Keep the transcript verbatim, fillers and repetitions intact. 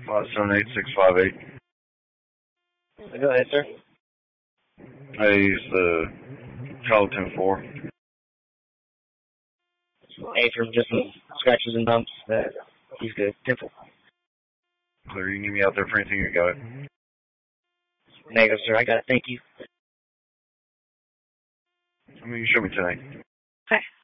five seven eight six five eight. Go ahead, sir. Hey, he's the Charlie ten four. Hey, from just some scratches and bumps. Uh, he's good. Temple. Clear, you need me out there for anything, you got it. Negative, sir. I got it. Thank you. I mean, you show me tonight. Hi.